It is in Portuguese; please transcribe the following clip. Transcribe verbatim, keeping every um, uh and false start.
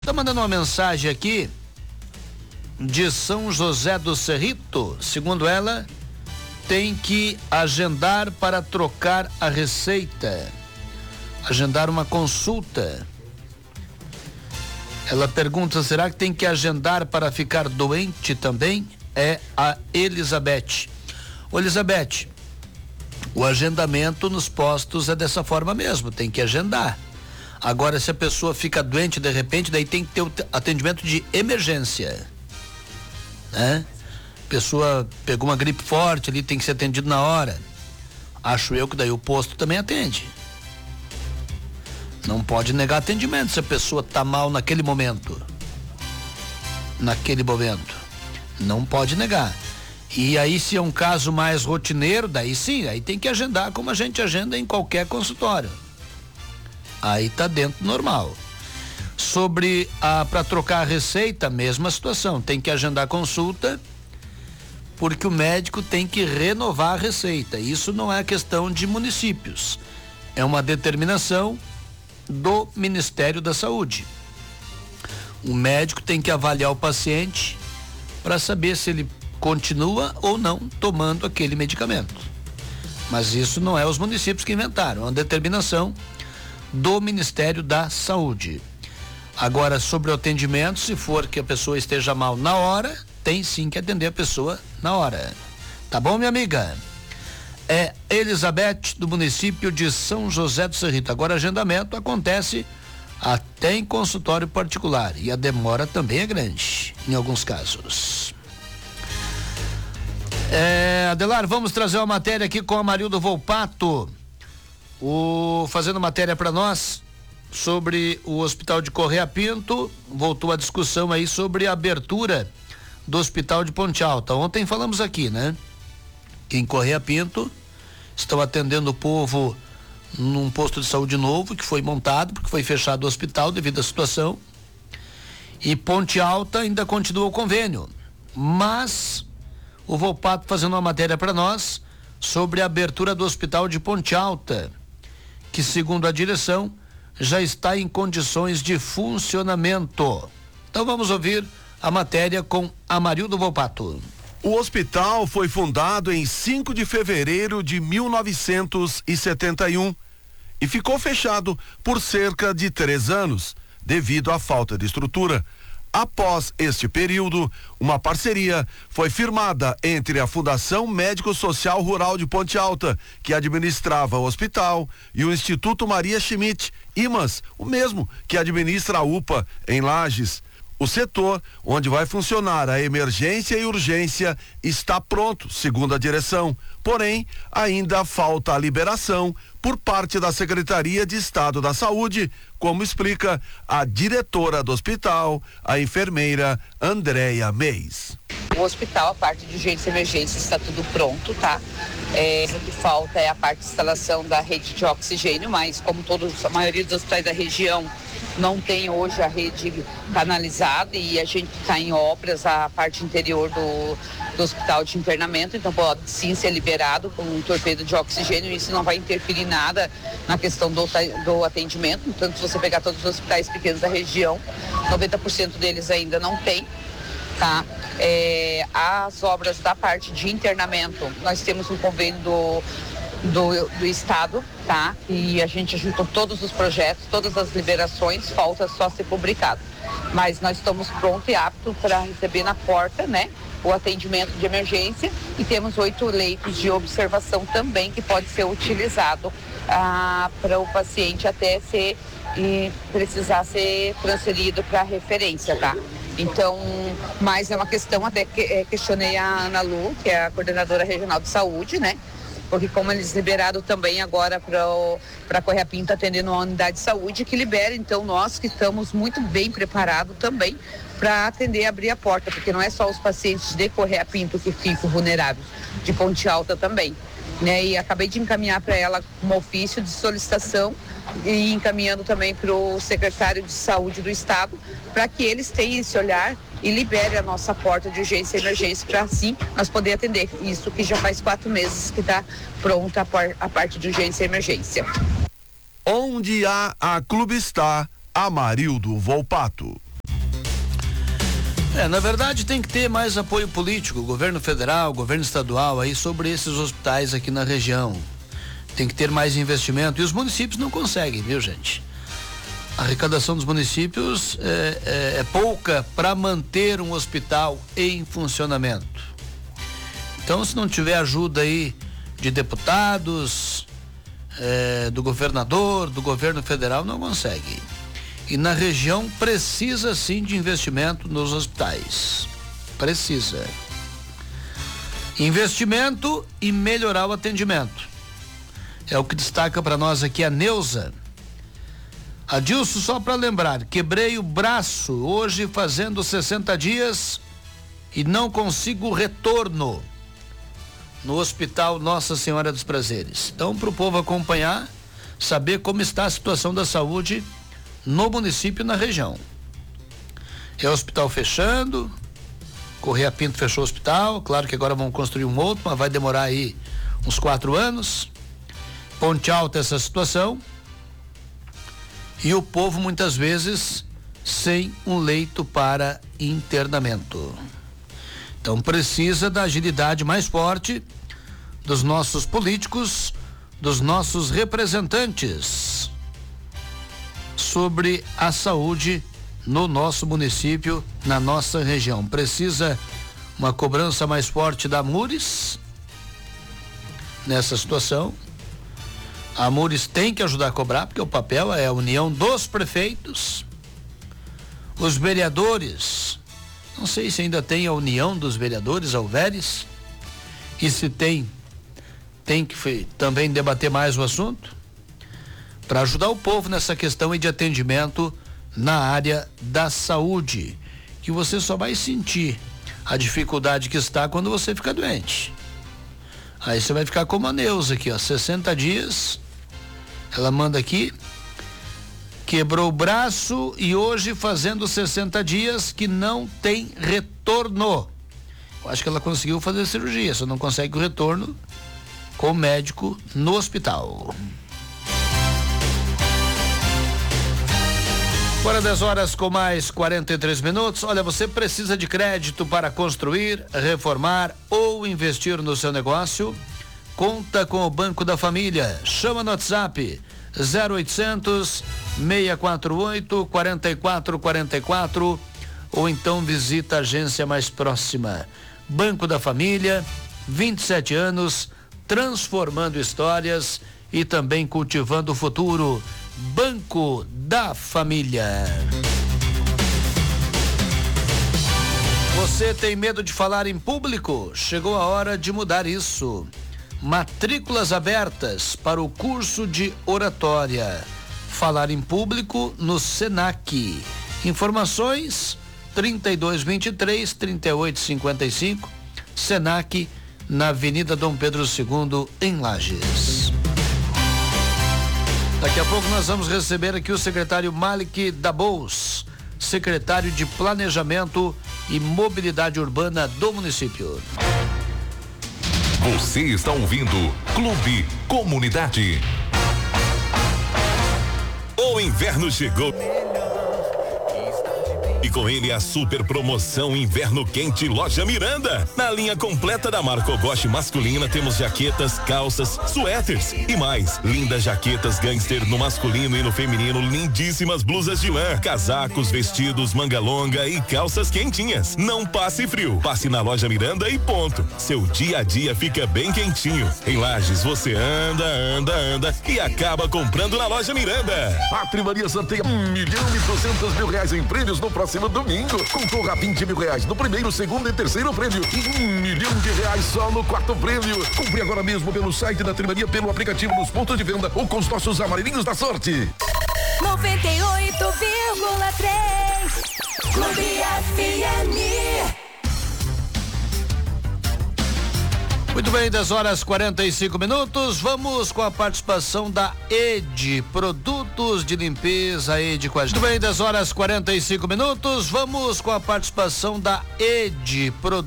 Tá mandando uma mensagem aqui de São José do Cerrito. Segundo ela, tem que agendar para trocar a receita, agendar uma consulta. Ela pergunta, será que tem que agendar para ficar doente também? É a Elizabeth. Ô Elizabeth, o agendamento nos postos é dessa forma mesmo, tem que agendar. Agora, se a pessoa fica doente de repente, daí tem que ter o atendimento de emergência, né? Pessoa pegou uma gripe forte ali, tem que ser atendido na hora. Acho eu que daí o posto também atende. Não pode negar atendimento se a pessoa tá mal naquele momento. Naquele momento. Não pode negar. E aí, se é um caso mais rotineiro, daí sim, aí tem que agendar como a gente agenda em qualquer consultório. Aí tá dentro normal. Sobre a para trocar a receita, mesma situação, tem que agendar consulta, porque o médico tem que renovar a receita. Isso não é questão de municípios, é uma determinação do Ministério da Saúde. O médico tem que avaliar o paciente para saber se ele continua ou não tomando aquele medicamento. Mas isso não é os municípios que inventaram, é uma determinação do Ministério da Saúde. Agora, sobre o atendimento, se for que a pessoa esteja mal na hora, tem sim que atender a pessoa na hora. Tá bom, minha amiga? É Elizabeth, do município de São José do Cerrito. Agora, agendamento acontece até em consultório particular e a demora também é grande, em alguns casos. É, Adelar, vamos trazer uma matéria aqui com a Amarildo Volpato. O, fazendo matéria para nós sobre o Hospital de Correia Pinto. Voltou a discussão aí sobre a abertura do Hospital de Ponte Alta. Ontem falamos aqui, né? Que em Correia Pinto estão atendendo o povo num posto de saúde novo que foi montado, porque foi fechado o hospital devido à situação. E Ponte Alta ainda continua o convênio. Mas o Volpato fazendo uma matéria para nós sobre a abertura do Hospital de Ponte Alta, que segundo a direção já está em condições de funcionamento. Então vamos ouvir a matéria com Amarildo Volpato. O hospital foi fundado em cinco de fevereiro de mil novecentos e setenta e um e ficou fechado por cerca de três anos, devido à falta de estrutura. Após este período, uma parceria foi firmada entre a Fundação Médico Social Rural de Ponte Alta, que administrava o hospital, e o Instituto Maria Schmidt, I M A S, o mesmo que administra a U P A em Lages. O setor onde vai funcionar a emergência e urgência está pronto, segundo a direção. Porém, ainda falta a liberação por parte da Secretaria de Estado da Saúde, como explica a diretora do hospital, a enfermeira Andréia Meis. O hospital, a parte de urgência e emergência, está tudo pronto, tá? É, o que falta é a parte de instalação da rede de oxigênio, mas como todos, a maioria dos hospitais da região não tem hoje a rede canalizada e a gente está em obras a parte interior do, do hospital de internamento, então pode sim ser liberado com um torpedo de oxigênio e isso não vai interferir nada na questão do, do atendimento. Tanto se você pegar todos os hospitais pequenos da região, noventa por cento deles ainda não tem, tá? É, as obras da parte de internamento, nós temos um convênio do Do, do estado, tá? E a gente juntou todos os projetos, todas as liberações, falta só ser publicado. Mas nós estamos prontos e aptos para receber na porta, né? O atendimento de emergência e temos oito leitos de observação também que pode ser utilizado ah, para o paciente até ser e precisar ser transferido para referência, tá? Então, mas é uma questão, até que é, questionei a Ana Lu, que é a coordenadora regional de saúde, né? Porque como eles liberaram também agora para a Correia Pinto atendendo uma unidade de saúde, que libera, então nós que estamos muito bem preparados também para atender e abrir a porta, porque não é só os pacientes de Correia Pinto que ficam vulneráveis, de Ponte Alta também, né? E acabei de encaminhar para ela um ofício de solicitação e encaminhando também para o secretário de saúde do estado, para que eles tenham esse olhar e libere a nossa porta de urgência e emergência para assim nós poder atender. Isso que já faz quatro meses que está pronta a, por, a parte de urgência e emergência. Onde há a Clube está, Amarildo Volpato. É, na verdade tem que ter mais apoio político, governo federal, governo estadual aí sobre esses hospitais aqui na região. Tem que ter mais investimento e os municípios não conseguem, viu, gente? A arrecadação dos municípios é, é, é pouca para manter um hospital em funcionamento. Então, se não tiver ajuda aí de deputados, é, do governador, do governo federal, não consegue. E na região precisa sim de investimento nos hospitais. Precisa. Investimento e melhorar o atendimento. É o que destaca para nós aqui a Neuza. Adilson, só para lembrar, quebrei o braço hoje fazendo sessenta dias e não consigo retorno no Hospital Nossa Senhora dos Prazeres. Então, para o povo acompanhar, saber como está a situação da saúde no município e na região. É o hospital fechando, Correia Pinto fechou o hospital, claro que agora vão construir um outro, mas vai demorar aí uns quatro anos. Ponte Alta essa situação. E o povo muitas vezes sem um leito para internamento. Então precisa da agilidade mais forte dos nossos políticos, dos nossos representantes sobre a saúde no nosso município, na nossa região. Precisa uma cobrança mais forte da Mures nessa situação. A Mures tem que ajudar a cobrar, porque o papel é a união dos prefeitos, os vereadores. Não sei se ainda tem a união dos vereadores, a Alveres, e se tem, tem que também debater mais o assunto, para ajudar o povo nessa questão de atendimento na área da saúde, que você só vai sentir a dificuldade que está quando você fica doente. Aí você vai ficar como a Neuza aqui, ó, sessenta dias, ela manda aqui, quebrou o braço e hoje fazendo sessenta dias que não tem retorno. Eu acho que ela conseguiu fazer cirurgia, só não consegue o retorno com o médico no hospital. Agora dez horas com mais quarenta e três minutos. Olha, você precisa de crédito para construir, reformar ou investir no seu negócio? Conta com o Banco da Família. Chama no WhatsApp zero oitocentos, seis quatro oito, quatro quatro quatro quatro ou então visita a agência mais próxima. Banco da Família, vinte e sete anos, transformando histórias e também cultivando o futuro. Banco da Família. Você tem medo de falar em público? Chegou a hora de mudar isso. Matrículas abertas para o curso de oratória. Falar em público no Senac. Informações trinta e dois vinte e três, trinta e oito cinquenta e cinco. Senac, na Avenida Dom Pedro segundo, em Lages. Daqui a pouco nós vamos receber aqui o secretário Malik Dabous, secretário de Planejamento e Mobilidade Urbana do município. Você está ouvindo Clube Comunidade. O inverno chegou. E com ele a super promoção Inverno Quente Loja Miranda. Na linha completa da marca Ogoshi masculina temos jaquetas, calças, suéteres e mais. Lindas jaquetas gangster no masculino e no feminino, lindíssimas blusas de lã, casacos, vestidos, manga longa e calças quentinhas. Não passe frio, passe na Loja Miranda e ponto. Seu dia a dia fica bem quentinho. Em Lages você anda, anda, anda e acaba comprando na Loja Miranda. A Trimaria sorteia um milhão e duzentos mil reais em prêmios no próximo domingo. Concorra a vinte mil reais no primeiro, segundo e terceiro prêmio e um milhão de reais só no quarto prêmio. Compre agora mesmo pelo site da Trimaria, pelo aplicativo nos pontos de venda ou com os nossos amarelinhos da sorte. noventa e oito vírgula três Clube F M. Muito bem, dez horas quarenta e cinco minutos. Vamos com a participação da E D, Produtos de Limpeza E D com a gente. Muito bem, dez horas quarenta e cinco minutos. Vamos com a participação da E D, Produtos